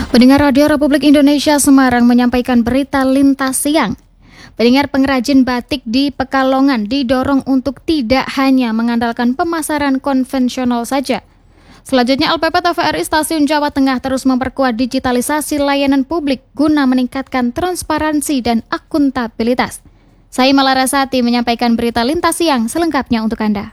Pendengar Radio Republik Indonesia Semarang menyampaikan berita lintas siang. Pendengar pengrajin batik di Pekalongan didorong untuk tidak hanya mengandalkan pemasaran konvensional saja. Selanjutnya, LPP TVRI Stasiun Jawa Tengah terus memperkuat digitalisasi layanan publik guna meningkatkan transparansi dan akuntabilitas. Saya Malarasati menyampaikan berita lintas siang selengkapnya untuk Anda.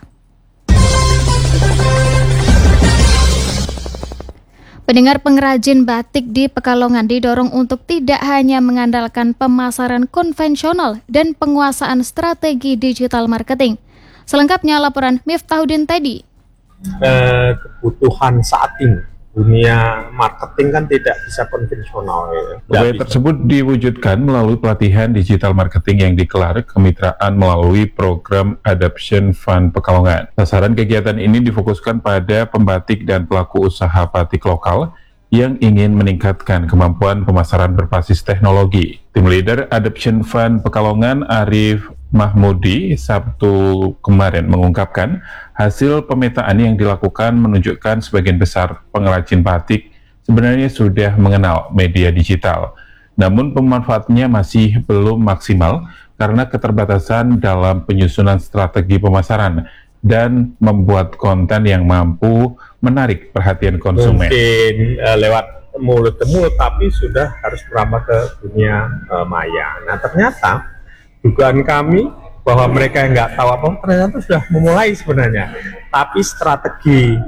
Pendengar pengrajin batik di Pekalongan didorong untuk tidak hanya mengandalkan pemasaran konvensional dan penguasaan strategi digital marketing. Selengkapnya laporan Miftahuddin Teddy. Kebutuhan saat ini dunia marketing kan tidak bisa konvensional. Upaya tersebut diwujudkan melalui pelatihan digital marketing yang dikelar kemitraan melalui program Adoption Fund Pekalongan. Sasaran kegiatan ini difokuskan pada pembatik dan pelaku usaha batik lokal yang ingin meningkatkan kemampuan pemasaran berbasis teknologi. Tim leader Adoption Fund Pekalongan, Arif Mahmudi, Sabtu kemarin mengungkapkan hasil pemetaan yang dilakukan menunjukkan sebagian besar pengrajin batik sebenarnya sudah mengenal media digital. Namun pemanfaatannya masih belum maksimal karena keterbatasan dalam penyusunan strategi pemasaran dan membuat konten yang mampu menarik perhatian konsumen. Mungkin lewat mulut ke mulut, tapi sudah harus merambah ke dunia maya. Nah, ternyata dugaan kami bahwa mereka yang nggak tahu apa ternyata sudah memulai sebenarnya. Tapi strategi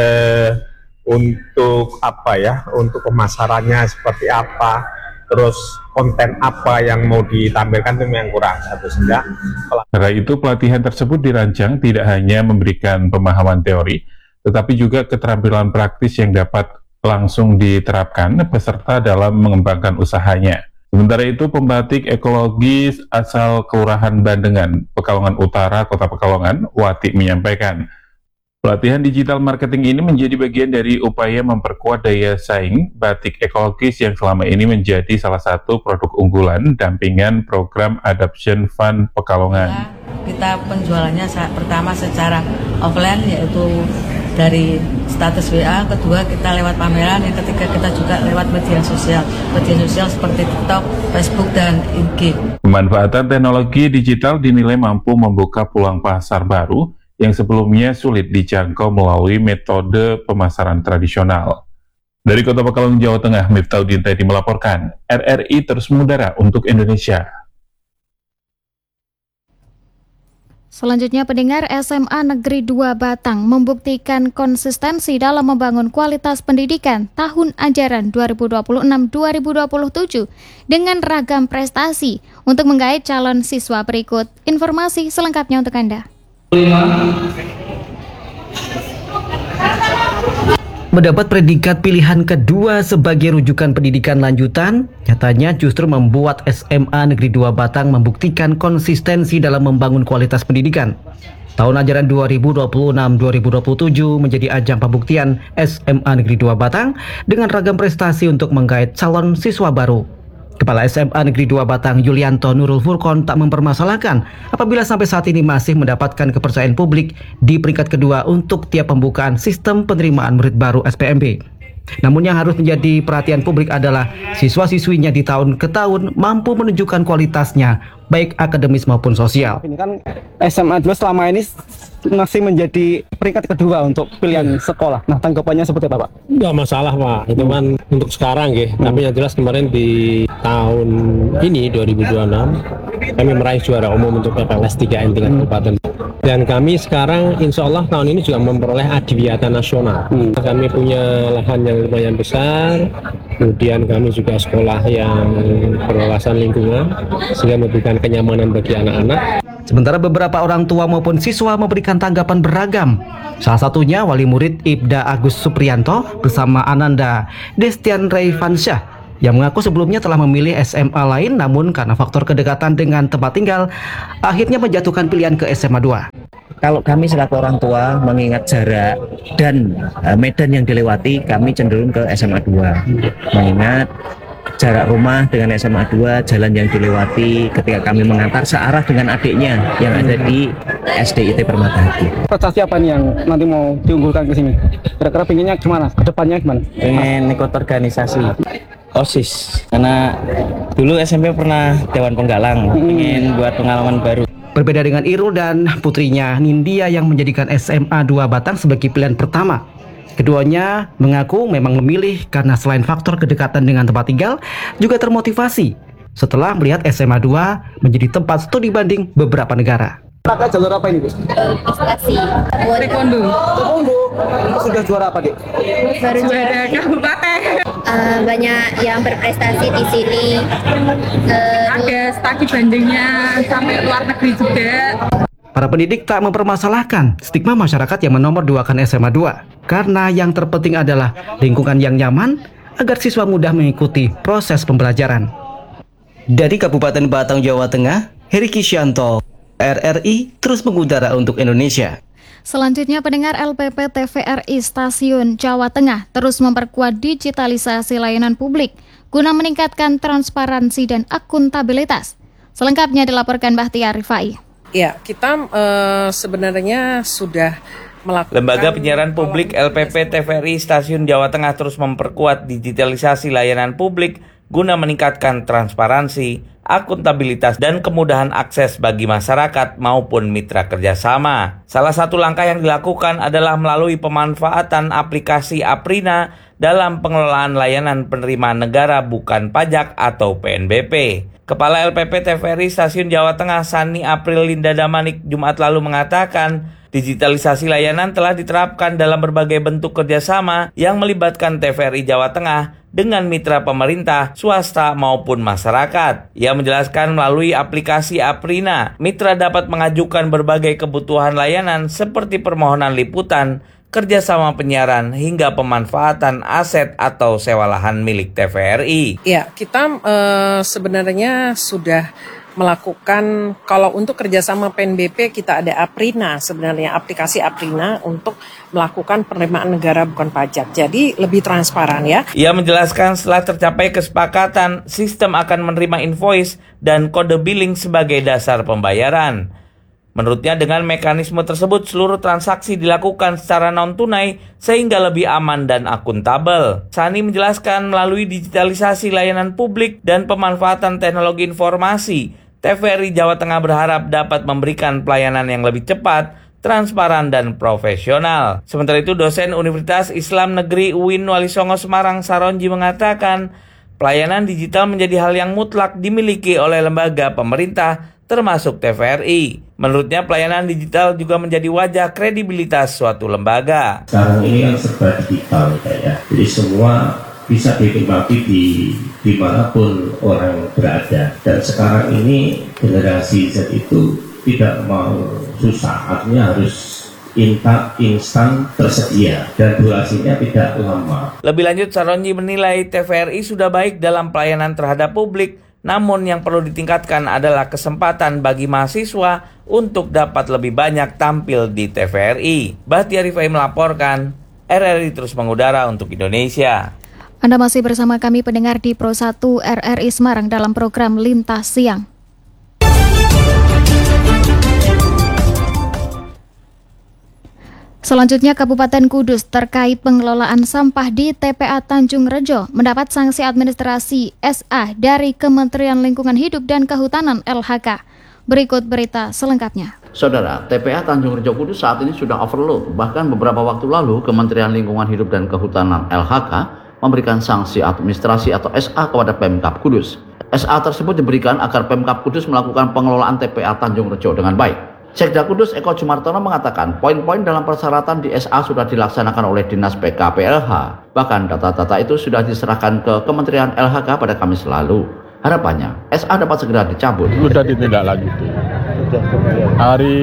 untuk apa ya, untuk pemasarannya seperti apa, terus konten apa yang mau ditampilkan itu yang kurang satu sehingga. Karena itu pelatihan tersebut dirancang tidak hanya memberikan pemahaman teori, tetapi juga keterampilan praktis yang dapat langsung diterapkan peserta dalam mengembangkan usahanya. Sementara itu, pembatik ekologis asal Kelurahan Bandengan, Pekalongan Utara, Kota Pekalongan, Wati menyampaikan, pelatihan digital marketing ini menjadi bagian dari upaya memperkuat daya saing batik ekologis yang selama ini menjadi salah satu produk unggulan dampingan program Adoption Fund Pekalongan. Kita penjualannya pertama secara offline, yaitu dari status WA, kedua kita lewat pameran, yang ketiga kita juga lewat media sosial seperti TikTok, Facebook, dan IG. Pemanfaatan teknologi digital dinilai mampu membuka peluang pasar baru yang sebelumnya sulit dijangkau melalui metode pemasaran tradisional. Dari Kota Pekalongan, Jawa Tengah, Miftahuddin Teddy melaporkan, RRI terus mengudara untuk Indonesia. Selanjutnya, pendengar, SMA Negeri 2 Batang membuktikan konsistensi dalam membangun kualitas pendidikan tahun ajaran 2026-2027 dengan ragam prestasi untuk menggait calon siswa berikut. Informasi selengkapnya untuk Anda. Mendapat predikat pilihan kedua sebagai rujukan pendidikan lanjutan, nyatanya justru membuat SMA Negeri 2 Batang membuktikan konsistensi dalam membangun kualitas pendidikan. Tahun ajaran 2026-2027 menjadi ajang pembuktian SMA Negeri 2 Batang dengan ragam prestasi untuk menggait calon siswa baru. Kepala SMA Negeri 2 Batang Yulianto Nurul Furqon tak mempermasalahkan apabila sampai saat ini masih mendapatkan kepercayaan publik di peringkat kedua untuk tiap pembukaan sistem penerimaan murid baru SPMB. Namun yang harus menjadi perhatian publik adalah siswa-siswinya di tahun ke tahun mampu menunjukkan kualitasnya baik akademis maupun sosial. Ini kan SMA 2 selama ini masih menjadi peringkat kedua untuk pilihan sekolah. Nah, tanggapannya seperti apa, Pak? Nggak masalah, Pak. Itu kan untuk sekarang ya. Tapi yang jelas kemarin di tahun ini 2026 kami meraih juara umum untuk PPLS 3N tingkat kabupaten. Dan kami sekarang insya Allah tahun ini juga memperoleh adiwiyata nasional. Kami punya lahan yang lumayan besar. Kemudian kami juga sekolah yang berwawasan lingkungan sehingga memberikan kenyamanan bagi anak-anak. Sementara beberapa orang tua maupun siswa memberikan tanggapan beragam. Salah satunya wali murid Ibda Agus Supriyanto bersama Ananda Destian Raifansyah yang mengaku sebelumnya telah memilih SMA lain, namun karena faktor kedekatan dengan tempat tinggal akhirnya menjatuhkan pilihan ke SMA 2. Kalau kami selaku orang tua mengingat jarak dan medan yang dilewati, kami cenderung ke SMA 2. Mengingat jarak rumah dengan SMA 2, jalan yang dilewati ketika kami mengantar searah dengan adiknya yang ada di SDIT Permata Hati. Prestasi apa nih yang nanti mau diunggulkan ke sini? Kira-kira pinginnya gimana? Kedepannya gimana? Pengen ikut organisasi OSIS karena dulu SMP pernah Dewan Penggalang, ingin buat pengalaman baru. Berbeda dengan Irul dan putrinya Nindya yang menjadikan SMA 2 Batang sebagai pilihan pertama. Keduanya mengaku memang memilih karena selain faktor kedekatan dengan tempat tinggal, juga termotivasi setelah melihat SMA 2 menjadi tempat studi banding beberapa negara. Kakak jalur apa ini, Bu? Prestasi Taekwondo. Sudah juara apa, Dik? baru juara kabupaten. Banyak yang berprestasi di sini. Ada studi bandingnya sampai luar negeri juga. Para pendidik tak mempermasalahkan stigma masyarakat yang menomorduakan SMA 2 karena yang terpenting adalah lingkungan yang nyaman agar siswa mudah mengikuti proses pembelajaran. Dari Kabupaten Batang, Jawa Tengah, Heri Kisyanto, RRI terus mengudara untuk Indonesia. Selanjutnya, pendengar, LPP TVRI Stasiun Jawa Tengah terus memperkuat digitalisasi layanan publik guna meningkatkan transparansi dan akuntabilitas. Selengkapnya dilaporkan Bahtiar Rifai. Ya, kita sebenarnya sudah melakukan... Lembaga Penyiaran Publik LPP TVRI Stasiun Jawa Tengah terus memperkuat digitalisasi layanan publik guna meningkatkan transparansi, akuntabilitas, dan kemudahan akses bagi masyarakat maupun mitra kerjasama. Salah satu langkah yang dilakukan adalah melalui pemanfaatan aplikasi Aprina dalam pengelolaan layanan penerimaan negara bukan pajak atau PNBP. Kepala LPP TVRI Stasiun Jawa Tengah Sani April Linda Damanik Jumat lalu mengatakan, digitalisasi layanan telah diterapkan dalam berbagai bentuk kerjasama yang melibatkan TVRI Jawa Tengah dengan mitra pemerintah, swasta maupun masyarakat. Ia menjelaskan melalui aplikasi Aprina, mitra dapat mengajukan berbagai kebutuhan layanan seperti permohonan liputan, kerjasama penyiaran, hingga pemanfaatan aset atau sewa lahan milik TVRI. Ya, kita sebenarnya sudah melakukan, kalau untuk kerjasama PNBP kita ada Aprina, sebenarnya aplikasi Aprina untuk melakukan penerimaan negara bukan pajak. Jadi lebih transparan ya. Ia menjelaskan setelah tercapai kesepakatan, sistem akan menerima invoice dan kode billing sebagai dasar pembayaran. Menurutnya dengan mekanisme tersebut seluruh transaksi dilakukan secara non-tunai sehingga lebih aman dan akuntabel. Sani menjelaskan melalui digitalisasi layanan publik dan pemanfaatan teknologi informasi, TVRI Jawa Tengah berharap dapat memberikan pelayanan yang lebih cepat, transparan, dan profesional. Sementara itu dosen Universitas Islam Negeri UIN Wali Songo Semarang Saronji mengatakan pelayanan digital menjadi hal yang mutlak dimiliki oleh lembaga pemerintah termasuk TVRI. Menurutnya pelayanan digital juga menjadi wajah kredibilitas suatu lembaga. Sekarang ini kan serba digital ya, jadi semua bisa dinikmati dimanapun orang berada. Dan sekarang ini generasi Z itu tidak mau susah, artinya harus instan tersedia dan durasinya tidak lama. Lebih lanjut, Saronji menilai TVRI sudah baik dalam pelayanan terhadap publik. Namun yang perlu ditingkatkan adalah kesempatan bagi mahasiswa untuk dapat lebih banyak tampil di TVRI. Bahtiar Rifai melaporkan, RRI terus mengudara untuk Indonesia. Anda masih bersama kami pendengar di Pro 1 RRI Semarang dalam program Lintas Siang. Selanjutnya, Kabupaten Kudus terkait pengelolaan sampah di TPA Tanjung Rejo mendapat sanksi administrasi SA dari Kementerian Lingkungan Hidup dan Kehutanan LHK. Berikut berita selengkapnya. Saudara, TPA Tanjung Rejo Kudus saat ini sudah overload. Bahkan beberapa waktu lalu, Kementerian Lingkungan Hidup dan Kehutanan LHK memberikan sanksi administrasi atau SA kepada Pemkab Kudus. SA tersebut diberikan agar Pemkab Kudus melakukan pengelolaan TPA Tanjung Rejo dengan baik. Sekda Kudus Eko Jumartono mengatakan poin-poin dalam persyaratan di SA sudah dilaksanakan oleh Dinas PKPLH. Bahkan data-data itu sudah diserahkan ke Kementerian LHK pada Kamis lalu. Harapannya SA dapat segera dicabut. Sudah ditindaklanjuti. Hari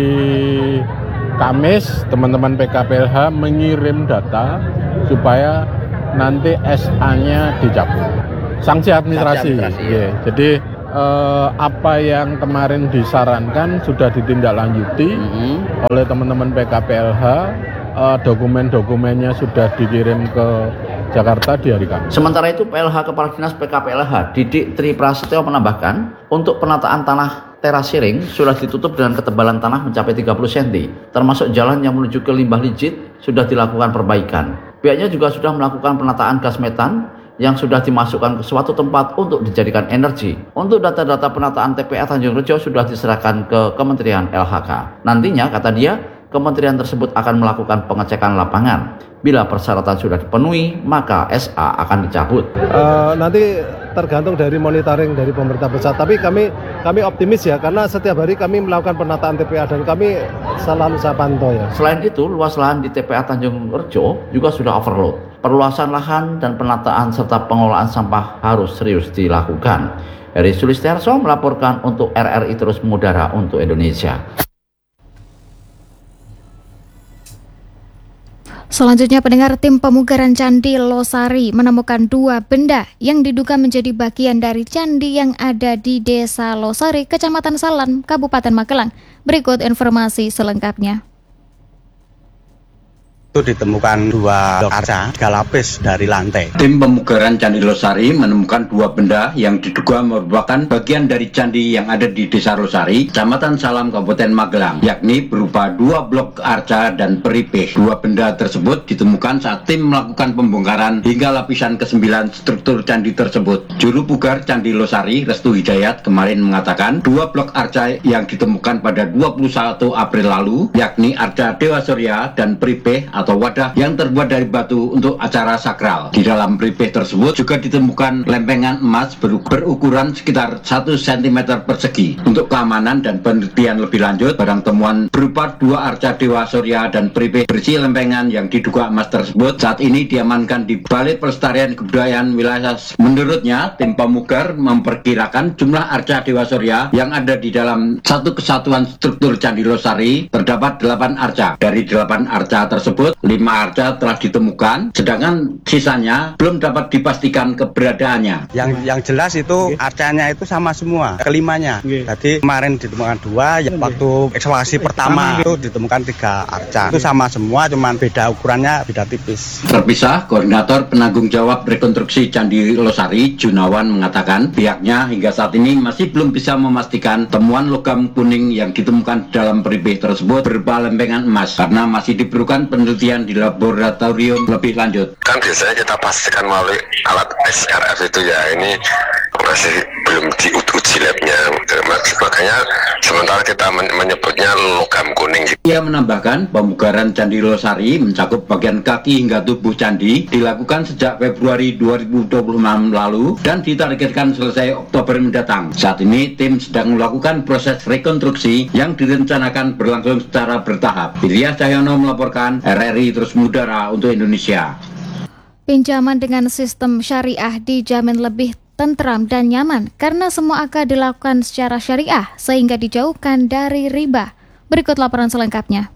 Kamis teman-teman PKPLH mengirim data supaya nanti SA-nya dicabut. Sanksi administrasi. Ya. Jadi apa yang kemarin disarankan sudah ditindaklanjuti oleh teman-teman PKPLH, dokumen-dokumennya sudah dikirim ke Jakarta di hari Kamis. Sementara itu, PLH Kepala Dinas PKPLH Didik Tri Prasetyo menambahkan, untuk penataan tanah terasiring sudah ditutup dengan ketebalan tanah mencapai 30 cm, termasuk jalan yang menuju ke limbah licit sudah dilakukan perbaikan. Pihaknya juga sudah melakukan penataan gas metan yang sudah dimasukkan ke suatu tempat untuk dijadikan energi. Untuk data-data penataan TPA Tanjung Rejo sudah diserahkan ke Kementerian LHK. Nantinya, kata dia, kementerian tersebut akan melakukan pengecekan lapangan. Bila persyaratan sudah dipenuhi, maka SA akan dicabut. Nanti tergantung dari monitoring dari pemerintah pusat. Tapi kami optimis ya, karena setiap hari kami melakukan penataan TPA dan kami selalu saya pantau ya. Selain itu, luas lahan di TPA Tanjung Rejo juga sudah overload. Perluasan lahan dan penataan serta pengelolaan sampah harus serius dilakukan. Heri Sulistiarso melaporkan untuk RRI Terus Mengudara untuk Indonesia. Selanjutnya, pendengar, tim pemugaran Candi Losari menemukan 2 benda yang diduga menjadi bagian dari candi yang ada di Desa Losari, Kecamatan Salan, Kabupaten Magelang. Berikut informasi selengkapnya. Itu ditemukan 2 blok arca 3 lapis dari lantai. Tim pemugaran Candi Losari menemukan 2 benda yang diduga merupakan bagian dari candi yang ada di Desa Losari, Kecamatan Salam, Kabupaten Magelang, yakni berupa 2 blok arca dan peripih. 2 benda tersebut ditemukan saat tim melakukan pembongkaran hingga lapisan ke-9 struktur candi tersebut. Juru pugar Candi Losari, Restu Hidayat, kemarin mengatakan 2 blok arca yang ditemukan pada 21 April lalu, yakni arca Dewa Surya dan peripih atau wadah yang terbuat dari batu untuk acara sakral. Di dalam peripih tersebut juga ditemukan lempengan emas berukuran sekitar 1 cm persegi. Untuk keamanan dan penelitian lebih lanjut, barang temuan berupa 2 arca Dewa Surya dan peripih berisi lempengan yang diduga emas tersebut saat ini diamankan di Balai Pelestarian Kebudayaan Wilayah. Menurutnya, tim pemugar memperkirakan jumlah arca Dewa Surya yang ada di dalam satu kesatuan struktur Candi Losari terdapat 8 arca. Dari 8 arca tersebut, 5 arca telah ditemukan, sedangkan sisanya belum dapat dipastikan keberadaannya. Yang jelas itu arcanya itu sama semua, kelimanya. Jadi kemarin ditemukan 2, waktu ekskavasi pertama itu ditemukan 3 arca. Itu sama semua, cuman beda ukurannya, beda tipis. Terpisah, Koordinator Penanggung Jawab Rekonstruksi Candi Losari, Junawan, mengatakan pihaknya hingga saat ini masih belum bisa memastikan temuan logam kuning yang ditemukan dalam peripih tersebut berupa lempengan emas, karena masih diperlukan penelitian di laboratorium lebih lanjut. Kan biasanya kita pastikan melalui alat SRF itu ya, ini masih belum diuji labnya, makanya sementara kita menyebutnya logam kuning. Ia menambahkan pemugaran Candi Losari mencakup bagian kaki hingga tubuh candi dilakukan sejak Februari 2026 lalu dan ditargetkan selesai Oktober mendatang. Saat ini tim sedang melakukan proses rekonstruksi yang direncanakan berlangsung secara bertahap. Ilyas Cahyono melaporkan, RRI Terus Mengudara untuk Indonesia. Pinjaman dengan sistem syariah dijamin lebih tentram dan nyaman karena semua akad dilakukan secara syariah sehingga dijauhkan dari riba. Berikut laporan selengkapnya.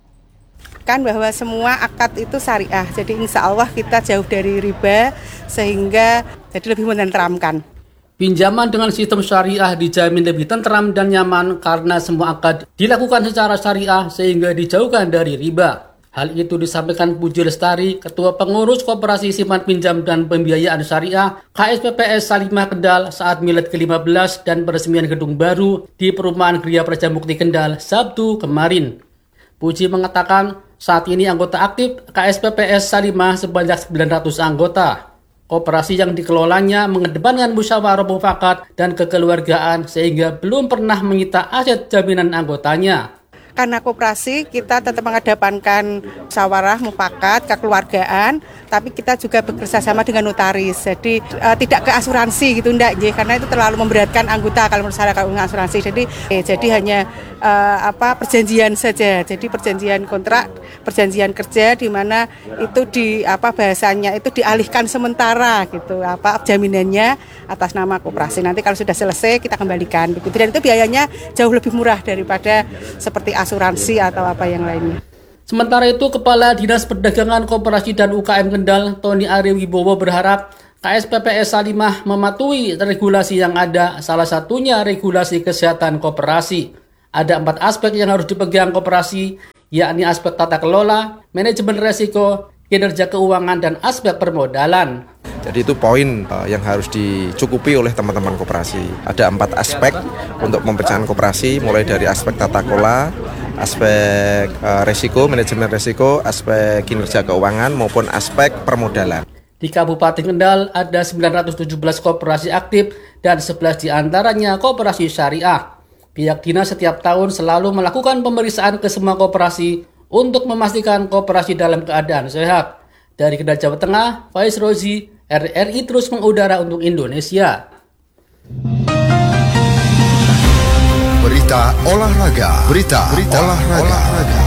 Kan bahwa semua akad itu syariah, jadi insya Allah kita jauh dari riba sehingga jadi lebih menenteramkan. Pinjaman dengan sistem syariah dijamin lebih tentram dan nyaman karena semua akad dilakukan secara syariah sehingga dijauhkan dari riba. Hal itu disampaikan Puji Lestari, Ketua Pengurus Koperasi Simpan Pinjam dan Pembiayaan Syariah KSPPS Salimah Kendal saat milad ke-15 dan peresmian gedung baru di Perumahan Gria Prajamukti Kendal Sabtu kemarin. Puji mengatakan saat ini anggota aktif KSPPS Salimah sebanyak 900 anggota. Koperasi yang dikelolanya mengedepankan musyawarah mufakat dan kekeluargaan sehingga belum pernah menyita aset jaminan anggotanya. Karena koperasi kita tetap mengedepankan musyawarah mufakat, kekeluargaan, tapi kita juga bekerja sama dengan notaris. Jadi tidak ke asuransi gitu enggak, karena itu terlalu memberatkan anggota kalau menurut saya kalau asuransi. Jadi hanya perjanjian saja. Jadi perjanjian kontrak, perjanjian kerja di mana itu bahasanya itu dialihkan sementara gitu, jaminannya atas nama koperasi. Nanti kalau sudah selesai kita kembalikan begitu. Dan itu biayanya jauh lebih murah daripada seperti asuransi atau apa yang lainnya. Sementara itu, Kepala Dinas Perdagangan Koperasi dan UKM Kendal, Tony Ari Wibowo berharap KSPPS Salimah mematuhi regulasi yang ada, salah satunya regulasi kesehatan koperasi. Ada 4 aspek yang harus dipegang koperasi, yakni aspek tata kelola, manajemen resiko, kinerja keuangan, dan aspek permodalan. Jadi itu poin yang harus dicukupi oleh teman-teman koperasi. Ada 4 aspek untuk pemeriksaan koperasi, mulai dari aspek tata kelola, aspek resiko, manajemen resiko, aspek kinerja keuangan, maupun aspek permodalan. Di Kabupaten Kendal ada 917 koperasi aktif dan 11 diantaranya koperasi syariah. Pihak dinas setiap tahun selalu melakukan pemeriksaan ke semua koperasi untuk memastikan koperasi dalam keadaan sehat. Dari Kendal, Jawa Tengah, Faiz Rozi, RRI terus mengudara untuk Indonesia. Berita olahraga. Berita olahraga.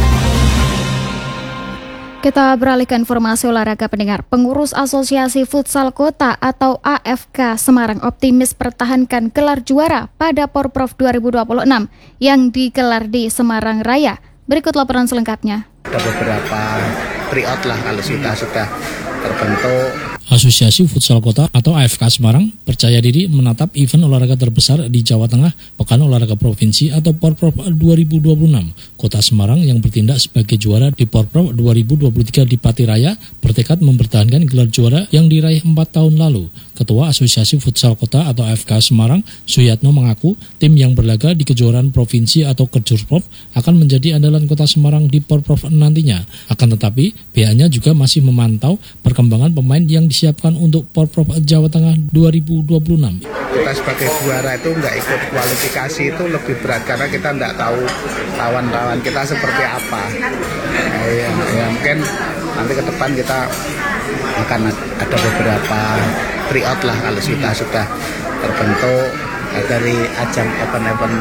Kita beralih ke informasi olahraga pendengar. Pengurus Asosiasi Futsal Kota atau AFK Semarang optimis pertahankan gelar juara pada Porprov 2026 yang digelar di Semarang Raya. Berikut laporan selengkapnya. Ada beberapa tryout lah kalau sudah terbentuk. Asosiasi Futsal Kota atau AFK Semarang percaya diri menatap event olahraga terbesar di Jawa Tengah, Pekan Olahraga Provinsi atau Porprov 2026. Kota Semarang yang bertindak sebagai juara di Porprov 2023 di Pati Raya bertekad mempertahankan gelar juara yang diraih 4 tahun lalu. Ketua Asosiasi Futsal Kota atau AFK Semarang, Suyatno, mengaku tim yang berlaga di kejuaraan provinsi atau Kejurprov akan menjadi andalan Kota Semarang di Porprov nantinya. Akan tetapi, pihaknya juga masih memantau perkembangan pemain yang disiapkan untuk Porprov Jawa Tengah 2026. Kita sebagai juara itu nggak ikut kualifikasi itu lebih berat karena kita nggak tahu lawan-lawan kita seperti apa. Ya mungkin nanti ke depan kita akan ada beberapa tryout lah kalau sudah terbentuk dari ajang event-event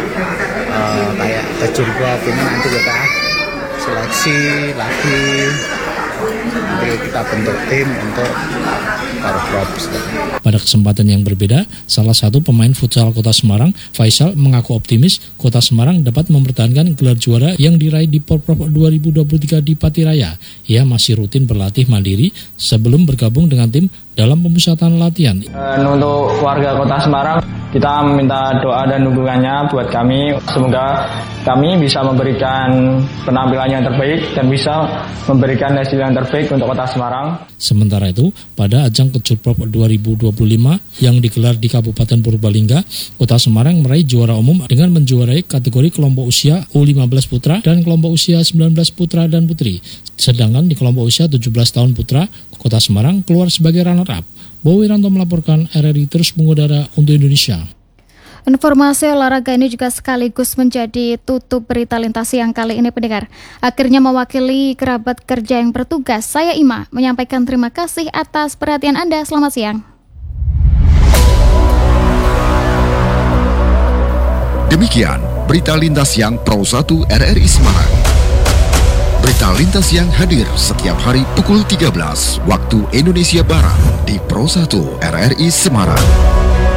kayak Kejurprov ini nanti kita seleksi lagi. Nanti kita bentuk tim untuk Porprov. Pada kesempatan yang berbeda, salah satu pemain futsal Kota Semarang, Faisal, mengaku optimis Kota Semarang dapat mempertahankan gelar juara yang diraih di Porprov 2023 di Pati Raya. Ia masih rutin berlatih mandiri sebelum bergabung dengan tim dalam pemusatan latihan. Untuk warga Kota Semarang, kita meminta doa dan dukungannya buat kami. Semoga kami bisa memberikan penampilan yang terbaik dan bisa memberikan hasil yang terbaik untuk Kota Semarang. Sementara itu, pada ajang Kejurprov 2025 yang digelar di Kabupaten Purbalingga, Kota Semarang meraih juara umum dengan menjuarai kategori kelompok usia U15 putra dan kelompok usia 19 putra dan putri. Sedangkan di kelompok usia 17 tahun putra, Kota Semarang keluar sebagai runner-up. Bowi Ranto melaporkan, RRI terus mengudara untuk Indonesia. Informasi olahraga ini juga sekaligus menjadi tutup berita lintas siang kali ini pendengar. Akhirnya mewakili kerabat kerja yang bertugas, saya Ima menyampaikan terima kasih atas perhatian Anda. Selamat siang. Demikian berita lintas siang Pro 1 RRI Semarang. Berita lintas siang hadir setiap hari pukul 13 waktu Indonesia Barat di Pro 1 RRI Semarang.